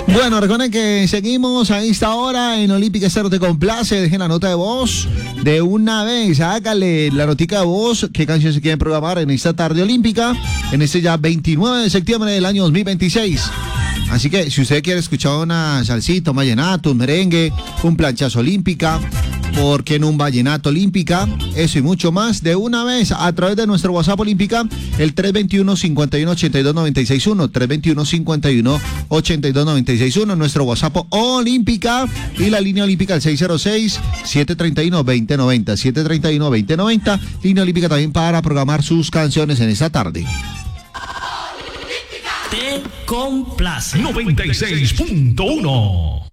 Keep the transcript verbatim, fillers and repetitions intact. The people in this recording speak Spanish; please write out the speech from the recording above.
Bueno, recuerden que seguimos a esta hora en Olímpica Estéreo Te Complace. Dejen la nota de voz de una vez. Hágale la notica de voz. ¿Qué canción se quieren programar en esta tarde olímpica? En este ya veintinueve de septiembre del año dos mil veintiséis. Así que si usted quiere escuchar una salsita, un vallenato, un merengue, un planchazo olímpica, ¿por qué no un vallenato olímpica? Eso y mucho más de una vez a través de nuestro WhatsApp olímpica, el tres veintiuno, cincuenta y uno, ochenta y dos, noventa y seis uno, tres veintiuno, cincuenta y uno, ochenta y dos, noventa y seis uno, nuestro WhatsApp olímpica y la línea olímpica el seis cero seis, siete tres uno, dos cero nueve cero, siete tres uno, dos cero nueve cero, línea olímpica también para programar sus canciones en esta tarde. Te complace noventa y seis punto uno.